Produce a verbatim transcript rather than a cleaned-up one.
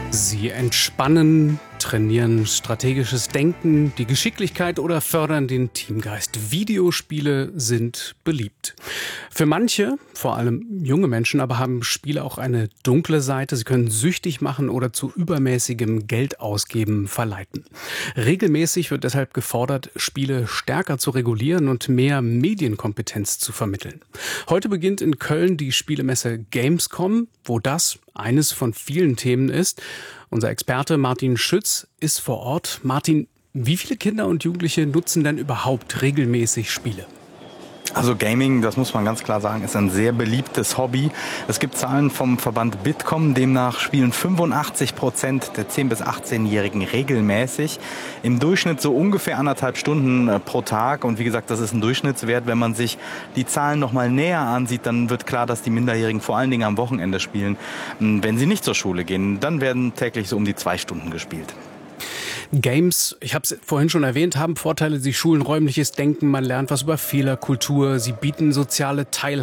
Sie entspannen, trainieren strategisches Denken, die Geschicklichkeit oder fördern den Teamgeist. Videospiele sind beliebt. Für manche, vor allem junge Menschen, aber haben Spiele auch eine dunkle Seite. Sie können süchtig machen oder zu übermäßigem Geldausgeben verleiten. Regelmäßig wird deshalb gefordert, Spiele stärker zu regulieren und mehr Medienkompetenz zu vermitteln. Heute beginnt in Köln die Spielemesse Gamescom, wo das eines von vielen Themen ist. Unser Experte Martin Schütz ist vor Ort. Martin, wie viele Kinder und Jugendliche nutzen denn überhaupt regelmäßig Spiele? Also Gaming, das muss man ganz klar sagen, ist ein sehr beliebtes Hobby. Es gibt Zahlen vom Verband Bitkom, demnach spielen fünfundachtzig Prozent der zehn- bis achtzehnjährigen regelmäßig. Im Durchschnitt so ungefähr anderthalb Stunden pro Tag. Und wie gesagt, das ist ein Durchschnittswert. Wenn man sich die Zahlen noch mal näher ansieht, dann wird klar, dass die Minderjährigen vor allen Dingen am Wochenende spielen. Wenn sie nicht zur Schule gehen, dann werden täglich so um die zwei Stunden gespielt. Games, ich habe es vorhin schon erwähnt, haben Vorteile. Sie schulen räumliches Denken, man lernt was über Fehlerkultur, sie bieten soziale Teilhabe.